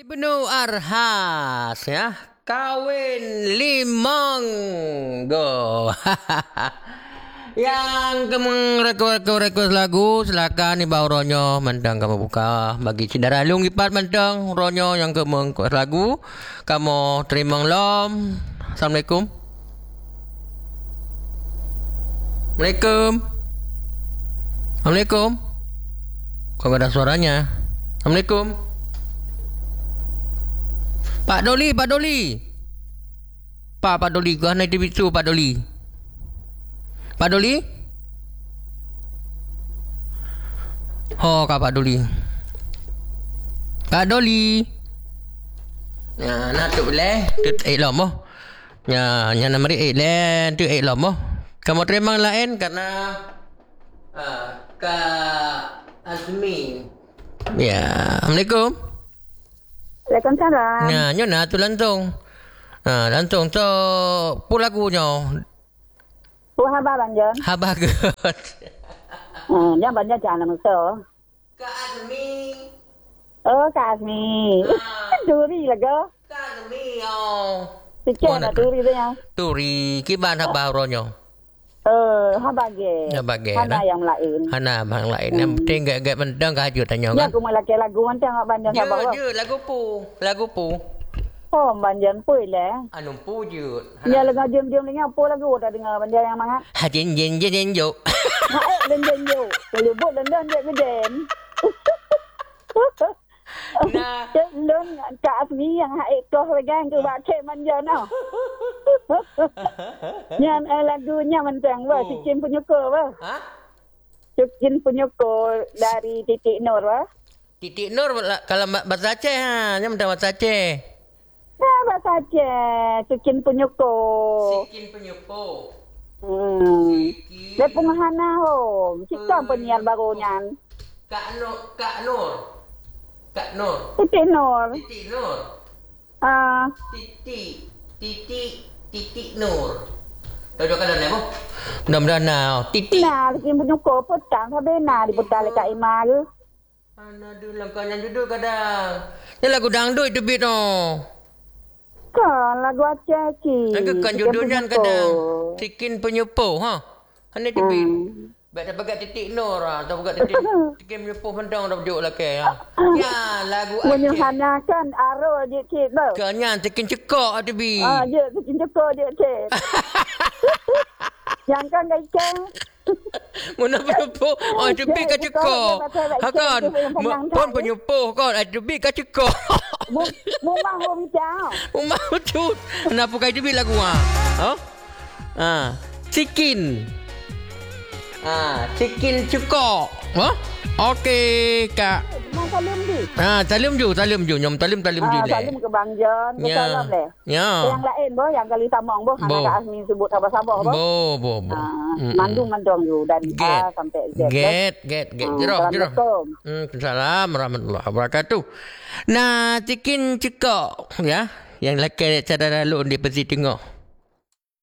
Ibnu Arhas ya, kawin limong go. Yang request lagu silakan di bawah ronyo mendang kamu buka bagi saudara lung lipat mendang ronyo yang request lagu kamu terima lom. Assalamualaikum. Assalamualaikum. Kok gak ada suaranya? Assalamualaikum. Pak Doli. Pak Doli ke naik TV tu Pak Doli. Oh, Kak Pak Doli. Ya, nak tu boleh. Tu lom oh. Ya, nama dia len tu lom oh. Kamu terima lain karena Kak Azmi. Ya, Assalamualaikum. Waalaikumsalam. Ya, nyona tu lantung. Lantung tu pu lagunya. Pu haba banjir. Haba gut. Dia banjir jangan musuh. Kak Azmi. Oh, Kak Azmi. Duri lagu. Kak Azmi oh. Sikit nak duri tu ya. Turi, kiban haba ronyo. Haba ge. Hana yang lain. Hana yang lain. Yang penting gak mendang kah hajut tanya Ya, kan. aku melaki lagu macam nak banjir haba. Je, lagu pu. Oh, banjir pui le. Anu pu je. Ya, lagu diam-diam dengar apa lagu tak dengar banjir yang mangat. Ha jen jo. Den yo. Lebut den dia geden. Nah, Lun Kak Azmi yang haik toh lagi ke baca manja no. Yang lagunya mentang Cikin Penyukur ha? Cikin Penyukur dari Titik Nur Titik Nur kalau bahasa Aceh ha, nya mentang bahasa Aceh. Bahasa Aceh, Cikin Penyukur. Dia penghana hom. Kita penyiar barunya. Kak Nur. Titik Nur. Titik Nur. Dah kan dah lepo. Mudah-mudahan now. Titik. Nah, Cikin Penyukur putang sabe nah diputar dekat Ima ke. Ana ada langkahnya judul kadang. Ni lagu dangdut itu beat no. Kan lagu Aceh ki. Lagu kan judulnya kadang. Cikin Penyukur ha. Hanya itu beat. Baik dah pegat Titik Nur atau pegat Cikin Penyukur mentang dah berjuk laki ha. Ya lagu Aceh. Menyuhanakan arul dia cik tu. Kanya Cikin Cekok ada beat. Dia Cikin Cekok dia cik. Yang kan ikan. Mana penyupuh? Oh, itu beat kat Cekok. Ha kan? Pun penyupuh kan. Itu beat kat Cekok. Mumah ho bicau. Umah cut. Kenapa kau itu beat lagu Cikin. Cikin Cekok. Okey, Kak. Mau salim di. Salim ju. Nyom talim ju le. Salim ke Bang Jon. Salam le. Ya. Yang lain yang kali samong anak Kak Azmi sebut sabar-sabar Bo. Mandung you dari A sampai Z. Get. Jero. Assalamualaikum warahmatullahi wabarakatuh. Nah, Cikin Cekok ya. Yang laki cara lalu di pesi tengok.